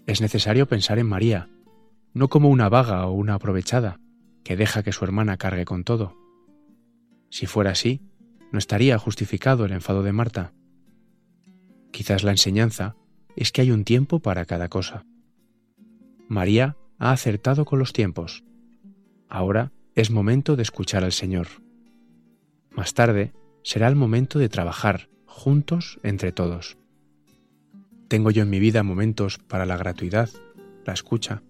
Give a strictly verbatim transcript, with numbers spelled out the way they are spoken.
Es necesario pensar en María, no como una vaga o una aprovechada, que deja que su hermana cargue con todo. Si fuera así, no estaría justificado el enfado de Marta. Quizás la enseñanza es que hay un tiempo para cada cosa. María ha acertado con los tiempos. Ahora es momento de escuchar al Señor. Más tarde será el momento de trabajar juntos entre todos. Tengo yo en mi vida momentos para la gratuidad, la escucha,